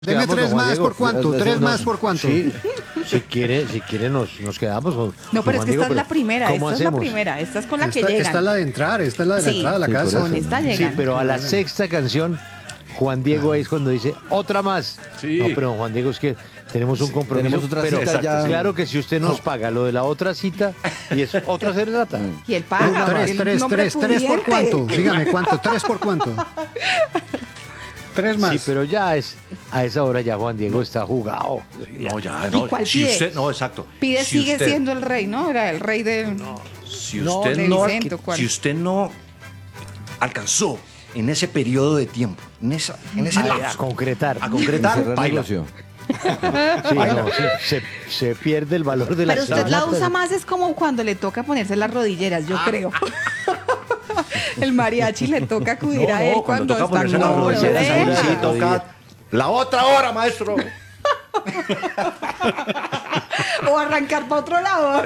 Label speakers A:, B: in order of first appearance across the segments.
A: Deme
B: quedamos,
A: tres
B: don Juan
A: más
B: Diego.
A: por cuánto, tres más por cuánto.
B: Sí, si quiere nos quedamos.
C: No, pero es que esta es la primera,
B: ¿cómo
C: esta es la
B: hacemos?
C: primera, esta es con la que
A: Esta
C: llegan.
A: es la de entrar, esta es la de la
C: Sí,
A: entrada a la
B: sí,
A: casa.
B: por
C: Con esta
B: Sí,
C: llegan.
B: pero a la sexta canción, Juan Diego es cuando dice otra más.
D: Sí.
B: No, pero Juan Diego, es que tenemos un compromiso.
E: tenemos otra
B: pero
E: cita ya.
B: claro que si usted nos paga lo de la otra cita y es otra serenata.
C: Y el paga.
A: Tres por cuánto. Dígame cuánto, tres por cuánto. Tres más.
B: Sí, pero ya es a esa hora ya Juan Diego está jugado.
D: No, ya,
C: ¿Y
D: no.
C: cuál
D: Si
C: pide?
D: usted, no, exacto.
C: Pide
D: Si
C: sigue
D: usted-
C: siendo el rey, ¿no? Era el rey de...
D: Si
B: No,
D: usted
C: de
D: no,
C: Vicento, ¿cuál?
D: si usted no alcanzó en ese periodo de tiempo, en ese
B: A
D: lapso,
B: concretar.
D: a concretar,
E: Cerrar
D: baila.
E: negocio.
B: Sí, no, se pierde el valor de la
C: Pero usted la
B: serenata.
C: usa más, es como cuando le toca ponerse las rodilleras, yo creo. El mariachi le toca acudir a él cuando
D: toca
C: está
D: ponerse las
C: no,
D: rodilleras, ahí
C: deja.
D: sí toca la otra hora, maestro.
C: O arrancar para otro lado.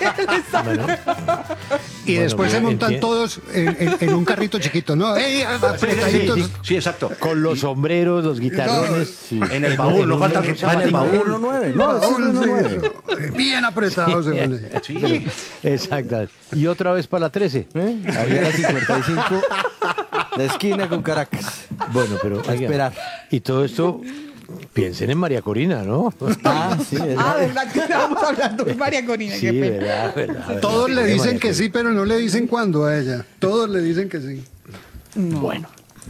A: Y después se
B: Bueno,
A: montan todos en un carrito chiquito, ¿no? ¡Ey, apretaditos!
D: Sí, exacto.
B: Con los sombreros, los guitarrones. Sí.
D: En el baúl, no falta el que va en el baúl.
E: 1-9. No, es 1-9.
A: Bien apretados.
D: Sí.
B: Exacto. Y otra vez para la 13.
E: Ahí a las 55. La esquina con Caracas.
B: Bueno, pero
E: A esperar.
B: Y todo esto, piensen en María Corina, ¿no?
E: Ah, sí,
C: Ah, ¿verdad que estábamos hablando de María Corina?
B: Sí,
C: Qué pena.
B: verdad.
A: Todos le dicen
B: María
A: que
B: Corina.
A: sí, pero no le dicen cuándo a ella. Todos le dicen que sí.
B: Bueno.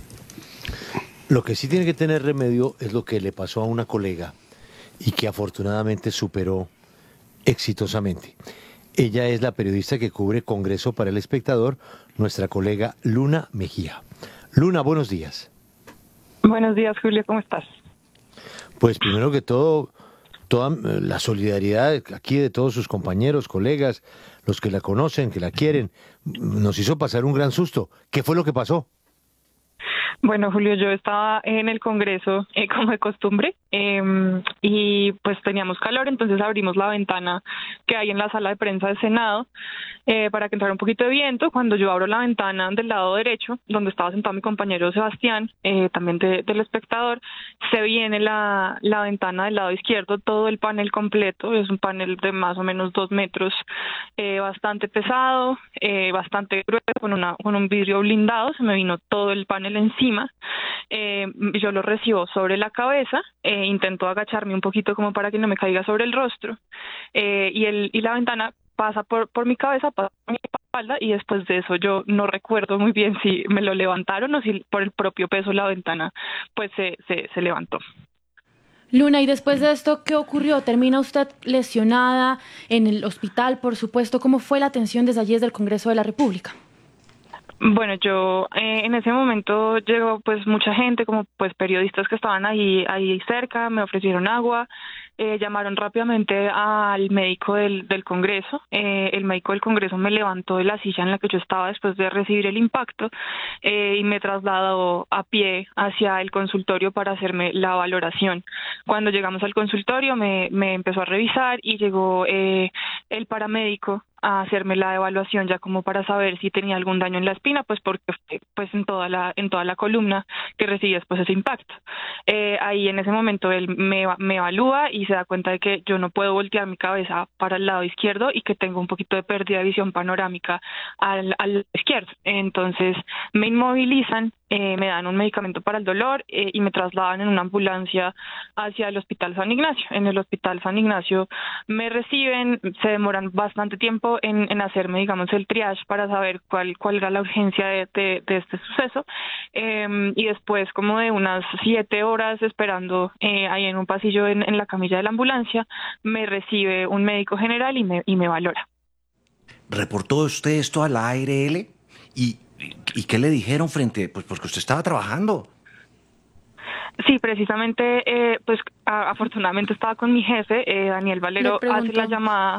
B: Lo que sí tiene que tener remedio es lo que le pasó a una colega y que afortunadamente superó exitosamente. Ella es la periodista que cubre Congreso para el Espectador, nuestra colega Luna Mejía. Luna, buenos días.
F: Buenos días, Julio, ¿cómo estás?
B: Pues primero que todo, toda la solidaridad aquí de todos sus compañeros, colegas, los que la conocen, que la quieren, nos hizo pasar un gran susto. ¿Qué fue lo que pasó?
F: Bueno, Julio, yo estaba en el Congreso, como de costumbre, y pues teníamos calor, entonces abrimos la ventana que hay en la sala de prensa del Senado para que entrara un poquito de viento. Cuando yo abro la ventana del lado derecho, donde estaba sentado mi compañero Sebastián, también del espectador, se viene la ventana del lado izquierdo, todo el panel completo, es un panel de más o menos 2 metros, bastante pesado, bastante grueso, con un vidrio blindado, se me vino todo el panel encima. Yo lo recibo sobre la cabeza, intento agacharme un poquito como para que no me caiga sobre el rostro, y la ventana pasa por mi cabeza, pasa por mi espalda, y después de eso yo no recuerdo muy bien si me lo levantaron o si por el propio peso la ventana pues se levantó.
G: Luna, y después de esto, ¿qué ocurrió? ¿Termina usted lesionada en el hospital, por supuesto? ¿Cómo fue la atención desde allí, desde el Congreso de la República?
F: Bueno, yo en ese momento llegó pues mucha gente, como pues periodistas que estaban ahí cerca, me ofrecieron agua, llamaron rápidamente al médico del Congreso. El médico del Congreso me levantó de la silla en la que yo estaba después de recibir el impacto y me trasladó a pie hacia el consultorio para hacerme la valoración. Cuando llegamos al consultorio me empezó a revisar y llegó el paramédico a hacerme la evaluación ya como para saber si tenía algún daño en la espina, pues porque pues en toda la columna que recibí después ese impacto. Ahí en ese momento él me evalúa y se da cuenta de que yo no puedo voltear mi cabeza para el lado izquierdo y que tengo un poquito de pérdida de visión panorámica al izquierdo. Entonces me inmovilizan, me dan un medicamento para el dolor y me trasladan en una ambulancia hacia el Hospital San Ignacio. En el Hospital San Ignacio me reciben, se demoran bastante tiempo en hacerme, digamos, el triage para saber cuál era la urgencia de este suceso, y después como de unas 7 horas esperando ahí en un pasillo en la camilla de la ambulancia, me recibe un médico general y me valora.
D: ¿Reportó usted esto a la ARL? ¿Y qué le dijeron frente? Pues porque usted estaba trabajando.
F: Sí, precisamente, pues afortunadamente estaba con mi jefe, Daniel Valero, hace la llamada.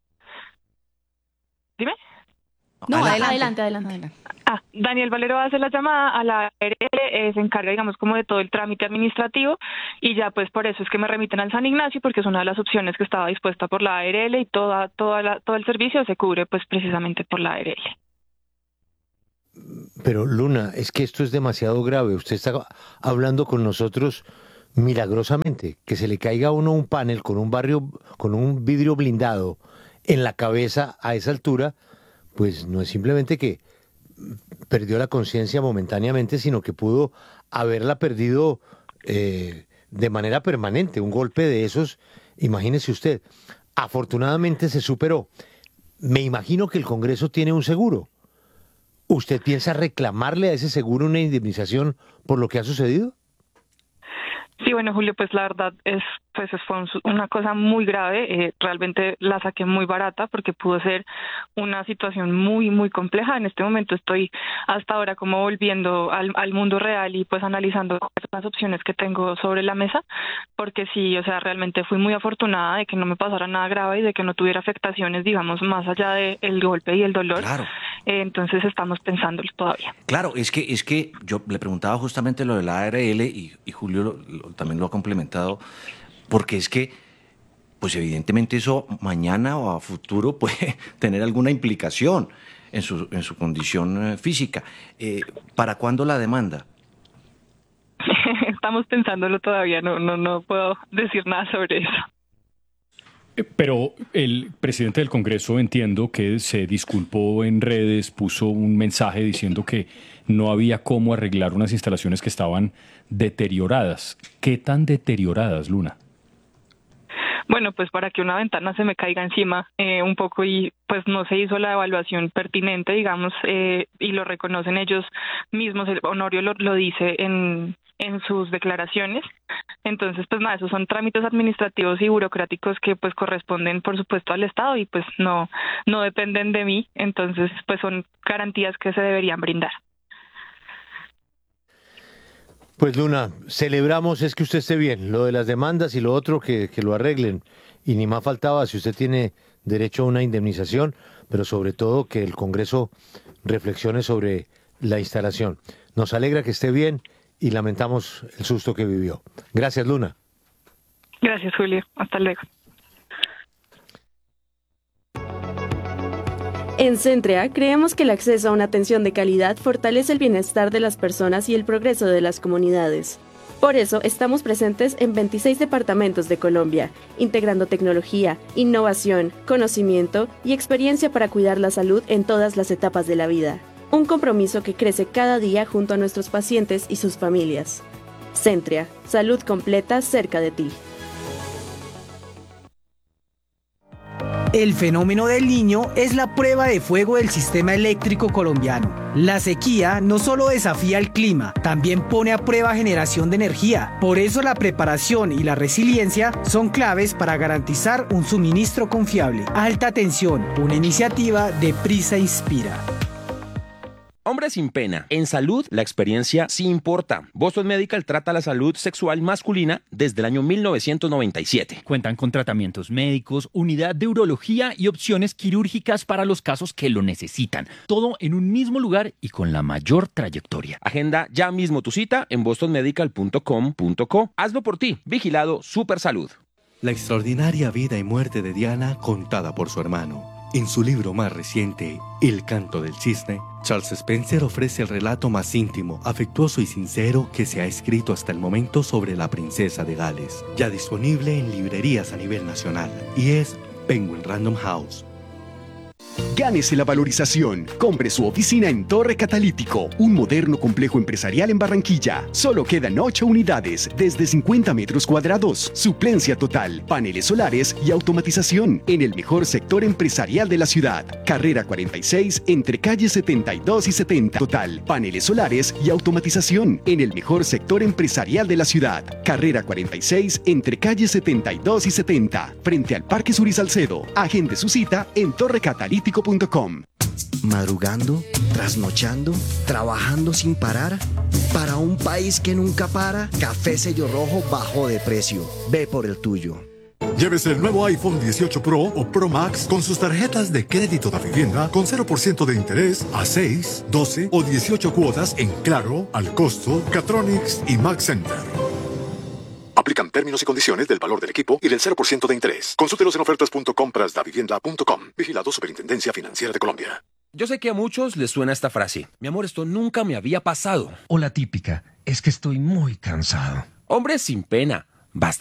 F: Dime.
G: No, adelante.
F: Daniel Valero hace la llamada a la ARL, se encarga, digamos, como de todo el trámite administrativo, y ya pues por eso es que me remiten al San Ignacio, porque es una de las opciones que estaba dispuesta por la ARL, y todo el servicio se cubre pues precisamente por la ARL.
B: Pero Luna, es que esto es demasiado grave. Usted está hablando con nosotros milagrosamente, que se le caiga a uno un panel con un vidrio blindado en la cabeza a esa altura, pues no es simplemente que perdió la conciencia momentáneamente, sino que pudo haberla perdido de manera permanente. Un golpe de esos, imagínese usted. Afortunadamente se superó. Me imagino que el Congreso tiene un seguro. ¿Usted piensa reclamarle a ese seguro una indemnización por lo que ha sucedido?
F: Sí, bueno, Julio, pues la verdad fue una cosa muy grave. Realmente la saqué muy barata porque pudo ser una situación muy, muy compleja. En este momento estoy hasta ahora como volviendo al mundo real y pues analizando las opciones que tengo sobre la mesa, porque sí, o sea, realmente fui muy afortunada de que no me pasara nada grave y de que no tuviera afectaciones, digamos, más allá del golpe y el dolor.
D: Claro.
F: Entonces estamos pensándolo todavía.
D: Claro, es que yo le preguntaba justamente lo de la ARL y Julio también lo ha complementado, porque es que, pues evidentemente eso mañana o a futuro puede tener alguna implicación en su condición física. ¿Para cuándo la demanda?
F: Estamos pensándolo todavía, no puedo decir nada sobre eso.
H: Pero el presidente del Congreso, entiendo que se disculpó en redes, puso un mensaje diciendo que no había cómo arreglar unas instalaciones que estaban deterioradas. ¿Qué tan deterioradas, Luna?
F: Bueno, pues para que una ventana se me caiga encima un poco y pues no se hizo la evaluación pertinente, digamos, y lo reconocen ellos mismos. Honorio lo dice en sus declaraciones. Entonces, pues nada, esos son trámites administrativos y burocráticos que pues corresponden, por supuesto, al Estado y pues no dependen de mí. Entonces, pues son garantías que se deberían brindar.
B: Pues Luna, celebramos es que usted esté bien. Lo de las demandas y lo otro que lo arreglen. Y ni más faltaba si usted tiene derecho a una indemnización, pero sobre todo que el Congreso reflexione sobre la instalación. Nos alegra que esté bien y lamentamos el susto que vivió. Gracias, Luna.
F: Gracias, Julio. Hasta luego.
I: En Centrea creemos que el acceso a una atención de calidad fortalece el bienestar de las personas y el progreso de las comunidades. Por eso estamos presentes en 26 departamentos de Colombia, integrando tecnología, innovación, conocimiento y experiencia para cuidar la salud en todas las etapas de la vida. Un compromiso que crece cada día junto a nuestros pacientes y sus familias. Centrea, salud completa cerca de ti.
J: El fenómeno del Niño es la prueba de fuego del sistema eléctrico colombiano. La sequía no solo desafía el clima, también pone a prueba generación de energía. Por eso la preparación y la resiliencia son claves para garantizar un suministro confiable. Alta tensión, una iniciativa de Prisa Inspira.
K: Hombres sin pena. En salud, la experiencia sí importa. Boston Medical trata la salud sexual masculina desde el año 1997.
L: Cuentan con tratamientos médicos, unidad de urología y opciones quirúrgicas para los casos que lo necesitan. Todo en un mismo lugar y con la mayor trayectoria.
K: Agenda ya mismo tu cita en bostonmedical.com.co. Hazlo por ti. Vigilado Supersalud.
M: La extraordinaria vida y muerte de Diana contada por su hermano. En su libro más reciente, El canto del cisne, Charles Spencer ofrece el relato más íntimo, afectuoso y sincero que se ha escrito hasta el momento sobre la princesa de Gales. Ya disponible en librerías a nivel nacional y es Penguin Random House.
N: Gánese la valorización. Compre su oficina en Torre Catalítico, un moderno complejo empresarial en Barranquilla. Solo quedan 8 unidades, desde 50 metros cuadrados. Suplencia total, paneles solares y automatización en el mejor sector empresarial de la ciudad. Carrera 46 entre calles 72 y 70. Total, paneles solares y automatización en el mejor sector empresarial de la ciudad. Carrera 46 entre calles 72 y 70. Frente al Parque Sur y Salcedo. Agende su cita en torrecatalítico.com.
O: Madrugando, trasnochando, trabajando sin parar. Para un país que nunca para, Café Sello Rojo bajó de precio. Ve por el tuyo.
P: Llévese el nuevo iPhone 18 Pro o Pro Max con sus tarjetas de crédito de vivienda con 0% de interés a 6, 12 o 18 cuotas en Claro, Al Costo, Catronics y Max Center. Aplican términos y condiciones del valor del equipo y del 0% de interés. Consúltelos en ofertas.comprasdavivienda.com. Vigilado Superintendencia Financiera de Colombia.
K: Yo sé que a muchos les suena esta frase. Mi amor, esto nunca me había pasado.
Q: O la típica, es que estoy muy cansado.
K: Hombres sin pena. Basta